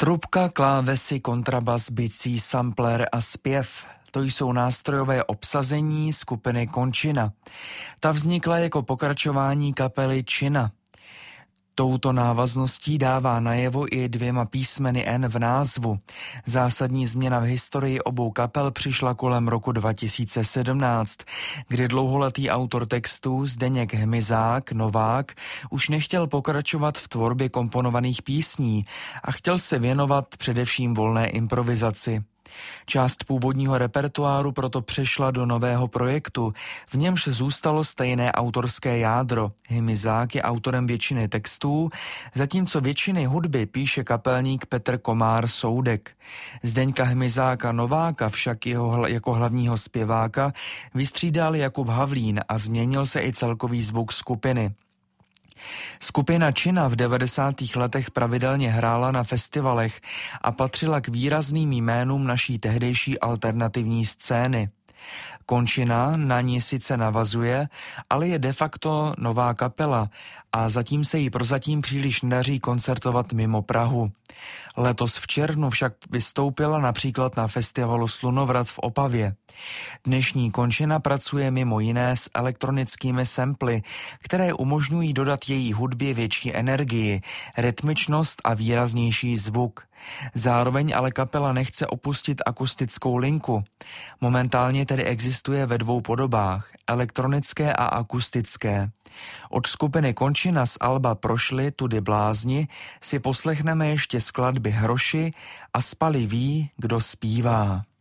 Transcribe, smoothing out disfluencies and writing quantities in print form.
Trubka, klávesy, kontrabas, bicí, sampler a zpěv. To jsou nástrojové obsazení skupiny Končina. Ta vznikla jako pokračování kapely Čina. Touto návazností dává najevo i 2 písmeny N v názvu. Zásadní změna v historii obou kapel přišla kolem roku 2017, kdy dlouholetý autor textů Zdeněk Hmyzák, Novák, už nechtěl pokračovat v tvorbě komponovaných písní a chtěl se věnovat především volné improvizaci. Část původního repertoáru proto přešla do nového projektu, v němž zůstalo stejné autorské jádro. Hmyzák je autorem většiny textů, zatímco většiny hudby píše kapelník Petr Komár Soudek. Zdeňka Hmyzáka Nováka však jako hlavního zpěváka vystřídal Jakub Havlín a změnil se i celkový zvuk skupiny. Skupina Čina v 90. letech pravidelně hrála na festivalech a patřila k výrazným jménům naší tehdejší alternativní scény. Končina na ní sice navazuje, ale je de facto nová kapela a zatím se jí prozatím příliš nedaří koncertovat mimo Prahu. Letos v červnu však vystoupila například na festivalu Slunovrat v Opavě. Dnešní Končina pracuje mimo jiné s elektronickými samply, které umožňují dodat její hudbě větší energii, rytmičnost a výraznější zvuk. Zároveň ale kapela nechce opustit akustickou linku. Momentálně tedy existuje ve 2 podobách, elektronické a akustické. Od skupiny Končina z alba Prošli tudy blázni si poslechneme ještě skladby Hroši a Spali ví, kdo zpívá.